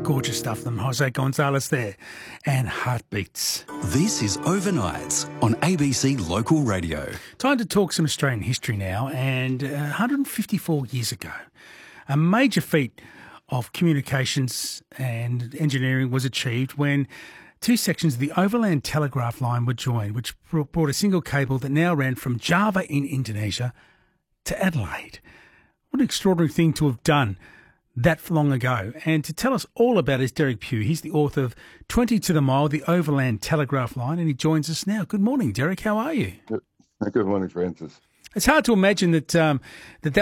Gorgeous stuff from Jose Gonzalez there. And Heartbeats. This is Overnights on ABC Local Radio. Time to talk some Australian history now. And 154 years ago, a major feat of communications and engineering was achieved when two sections of the Overland Telegraph Line were joined, which brought a single cable that now ran from Java in Indonesia to Adelaide. What an extraordinary thing to have done that long ago. And to tell us all about it is Derek Pugh. He's the author of 20 to the Mile, the Overland Telegraph Line, and he joins us now. Good morning, Derek. How are you? Good morning, Francis. It's hard to imagine that